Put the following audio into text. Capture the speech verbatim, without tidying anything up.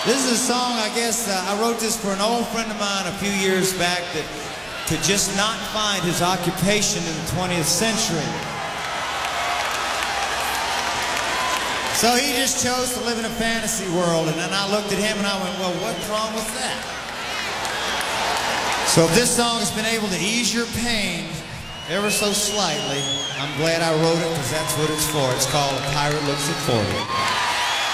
This is a song, I guess, uh, I wrote this for an old friend of mine a few years back that could just not find his occupation in the twentieth century. So he just chose to live in a fantasy world, and then I looked at him and I went, well, what's wrong with that? So if this song has been able to ease your pain ever so slightly, I'm glad I wrote it, because that's what it's for. It's called A Pirate Looks at forty.